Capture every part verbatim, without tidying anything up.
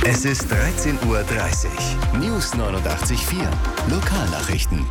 Es ist dreizehn Uhr dreißig. News neunundachtzig Komma vier. Lokalnachrichten.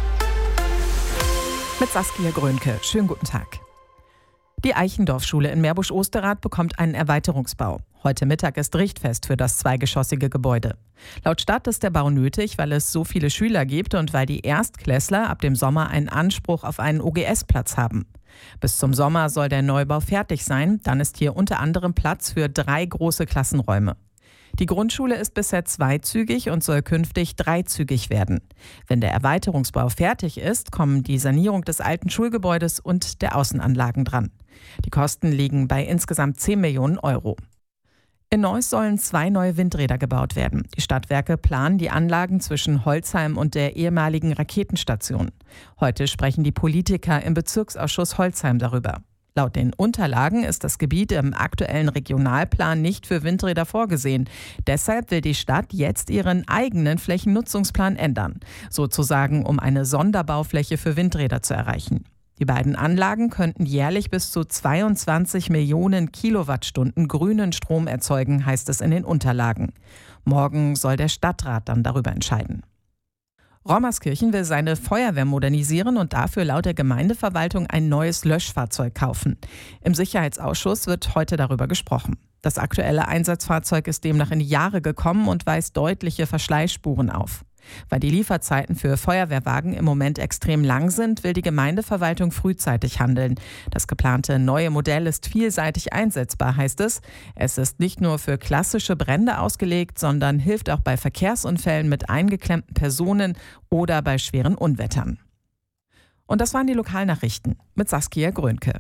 Mit Saskia Grönke. Schönen guten Tag. Die Eichendorff-Schule in Meerbusch-Osterrath bekommt einen Erweiterungsbau. Heute Mittag ist Richtfest für das zweigeschossige Gebäude. Laut Stadt ist der Bau nötig, weil es so viele Schüler gibt und weil die Erstklässler ab dem Sommer einen Anspruch auf einen O G S-Platz haben. Bis zum Sommer soll der Neubau fertig sein. Dann ist hier unter anderem Platz für drei große Klassenräume. Die Grundschule ist bisher zweizügig und soll künftig dreizügig werden. Wenn der Erweiterungsbau fertig ist, kommen die Sanierung des alten Schulgebäudes und der Außenanlagen dran. Die Kosten liegen bei insgesamt zehn Millionen Euro. In Neuss sollen zwei neue Windräder gebaut werden. Die Stadtwerke planen die Anlagen zwischen Holzheim und der ehemaligen Raketenstation. Heute sprechen die Politiker im Bezirksausschuss Holzheim darüber. Laut den Unterlagen ist das Gebiet im aktuellen Regionalplan nicht für Windräder vorgesehen. Deshalb will die Stadt jetzt ihren eigenen Flächennutzungsplan ändern, sozusagen um eine Sonderbaufläche für Windräder zu erreichen. Die beiden Anlagen könnten jährlich bis zu zweiundzwanzig Millionen Kilowattstunden grünen Strom erzeugen, heißt es in den Unterlagen. Morgen soll der Stadtrat dann darüber entscheiden. Rommerskirchen will seine Feuerwehr modernisieren und dafür laut der Gemeindeverwaltung ein neues Löschfahrzeug kaufen. Im Sicherheitsausschuss wird heute darüber gesprochen. Das aktuelle Einsatzfahrzeug ist demnach in die Jahre gekommen und weist deutliche Verschleißspuren auf. Weil die Lieferzeiten für Feuerwehrwagen im Moment extrem lang sind, will die Gemeindeverwaltung frühzeitig handeln. Das geplante neue Modell ist vielseitig einsetzbar, heißt es. Es ist nicht nur für klassische Brände ausgelegt, sondern hilft auch bei Verkehrsunfällen mit eingeklemmten Personen oder bei schweren Unwettern. Und das waren die Lokalnachrichten mit Saskia Grönke.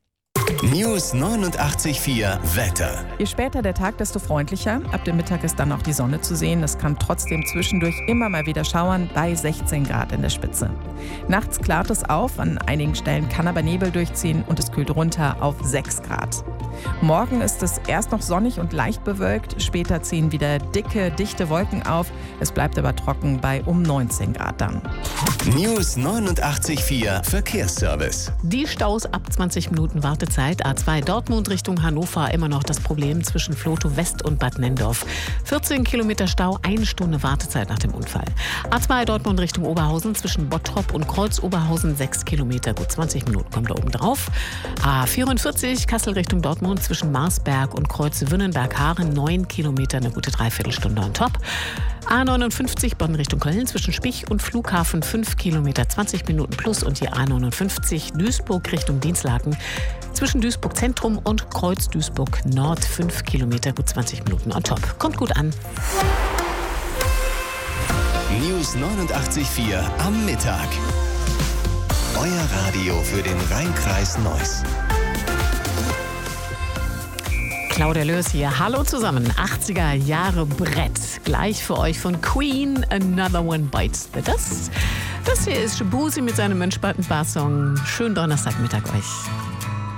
News neunundachtzig Komma vier Wetter. Je später der Tag, desto freundlicher. Ab dem Mittag ist dann auch die Sonne zu sehen. Es kann trotzdem zwischendurch immer mal wieder schauern bei sechzehn Grad in der Spitze. Nachts klart es auf, an einigen Stellen kann aber Nebel durchziehen und es kühlt runter auf sechs Grad. Morgen ist es erst noch sonnig und leicht bewölkt, später ziehen wieder dicke, dichte Wolken auf. Es bleibt aber trocken bei um neunzehn Grad dann. News neunundachtzig Komma vier Verkehrsservice. Die Staus ab zwanzig Minuten Wartezeit. A zwei Dortmund Richtung Hannover, immer noch das Problem zwischen Vlotho West und Bad Nenndorf. vierzehn Kilometer Stau, eine Stunde Wartezeit nach dem Unfall. A zwei Dortmund Richtung Oberhausen zwischen Bottrop und Kreuz-Oberhausen, sechs Kilometer, gut zwanzig Minuten kommt da oben drauf. A vierundvierzig Kassel Richtung Dortmund zwischen Marsberg und Kreuz-Wünnenberg-Haaren, neun Kilometer, eine gute Dreiviertelstunde on top. A neunundfünfzig Bonn Richtung Köln zwischen Spich und Flughafen, fünf Kilometer, zwanzig Minuten plus. Und die A neunundfünfzig Duisburg Richtung Dienstlaken zwischen Duisburg Zentrum und Kreuz Duisburg Nord, fünf Kilometer, gut zwanzig Minuten on top. Kommt gut an. News neunundachtzig Komma vier am Mittag. Euer Radio für den Rheinkreis Neuss. Claudia Löß hier. Hallo zusammen. achtziger Jahre Brett. Gleich für euch von Queen, Another One Bites the Dust. Das hier ist Shabuzi mit seinem entspannten Barsong. Schönen Donnerstagmittag euch.